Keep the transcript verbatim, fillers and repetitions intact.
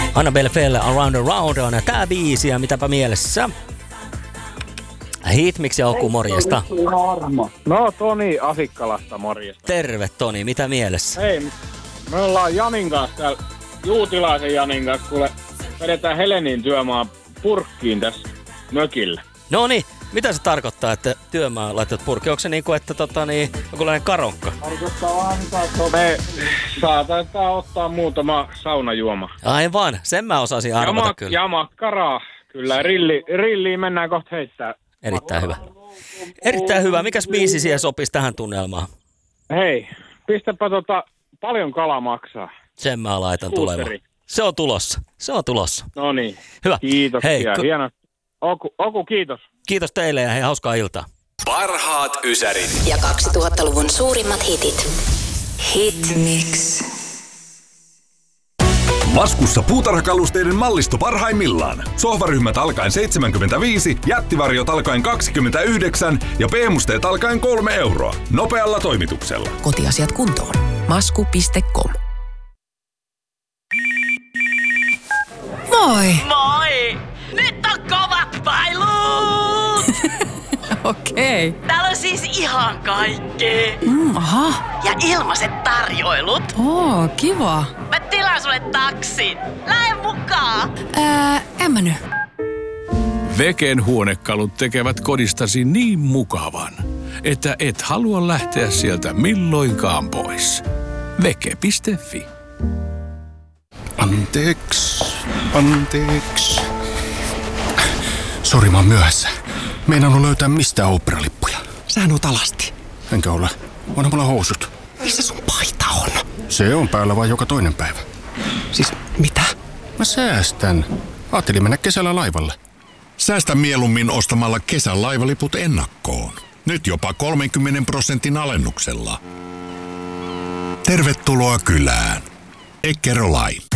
Annabelle Fell, Around and Round on tää biisi ja mitäpä mielessä. Hit, miksi Oku, morjesta? No Toni Asikkalasta, morjesta. Terve Toni, mitä mielessä? Hei, me ollaan Janin kanssa täällä, Juutilaisen Janin kanssa, kuule, vedetään Helenin työmaa purkkiin tässä mökillä. No niin, mitä se tarkoittaa, että työmaa laitat purkkiin? Onko se niinku, että tota niin, jonkunlainen karonkka? Tarkoittaa vaan sitä, että me saatetaan ottaa muutama saunajuoma. Aivan, sen mä osasin arvata ja kyllä. Ja makkaraa, kyllä, rilli, rilliin mennään kohta heittää. Erittäin hyvä. Erittäin hyvä. Mikäs biisi siihen sopisi tähän tunnelmaan? Hei, pistäpä tota, paljon kala maksaa. Sen mä laitan Skuuteri. tulemaan. Se on tulossa. Se on tulossa. No niin. Hyvä. Kiitoksia. Hei, ko- Hieno. Oku, Oku, kiitos. Kiitos teille ja hei, hauskaa iltaa. Parhaat ysärit. Ja kaksituhattaluvun suurimmat hitit. Hit Mix. Laskussa puutarhakalusteiden mallisto parhaimmillaan. Sohvaryhmät alkaen seitsemänkymmentäviisi, jättivarjot alkaen kaksikymmentäyhdeksän ja P-musteet alkaen kolme euroa. Nopealla toimituksella. Kotiasiat kuntoon. Masku piste com. Moi! Moi! Nyt on kovat pailut! Okei. Okay. Täällä on siis ihan kaikkea. Mm, aha. Ja ilmaiset tarjoilut. Oo, kiva. Mä tilaan sulle taksin. Lähde mukaan! Ää, en mä nyt. Veken huonekalut tekevät kodistasi niin mukavan, että et halua lähteä sieltä milloinkaan pois. Veke piste fi. Anteeksi, anteeksi. Sori, mä oon myöhässä. Meinannut löytää mistään oopperalippuja. Sähän oot alasti. Enkä ole. Onhan mulla housut. Missä sun paita on? Se on päällä vaan joka toinen päivä. Siis mitä? Mä säästän. Ajattelin mennä kesällä laivalle. Säästä mieluummin ostamalla kesän laivaliput ennakkoon. Nyt jopa kolmenkymmenen prosentin alennuksella. Tervetuloa kylään. Eckerö Line.